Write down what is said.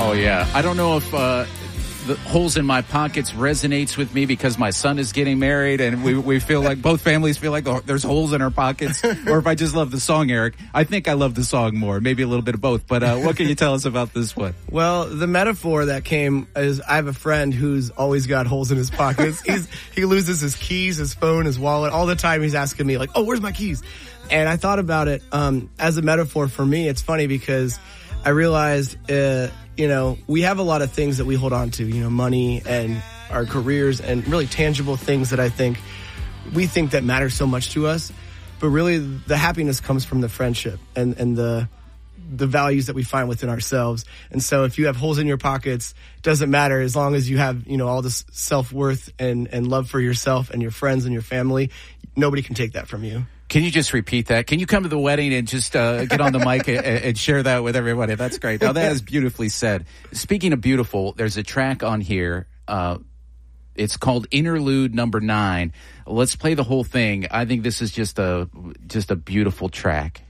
Oh, yeah. I don't know if the holes in my pockets resonates with me because my son is getting married and we feel like both families feel like there's holes in our pockets, or if I just love the song, Eric. I think I love the song more, maybe a little bit of both. But what can you tell us about this one? Well, the metaphor that came is I have a friend who's always got holes in his pockets. He loses his keys, his phone, his wallet. All the time he's asking me like, oh, where's my keys? And I thought about it as a metaphor for me. It's funny because I realized, we have a lot of things that we hold on to, money and our careers and really tangible things that I think we think that matter so much to us. But really the happiness comes from the friendship and the values that we find within ourselves. And so if you have holes in your pockets, it doesn't matter as long as you have, all this self-worth and love for yourself and your friends and your family. Nobody can take that from you. Can you just repeat that? Can you come to the wedding and just get on the mic and share that with everybody? That's great. Now, that is beautifully said. Speaking of beautiful, there's a track on here. It's called Interlude Number 9. Let's play the whole thing. I think this is just a beautiful track.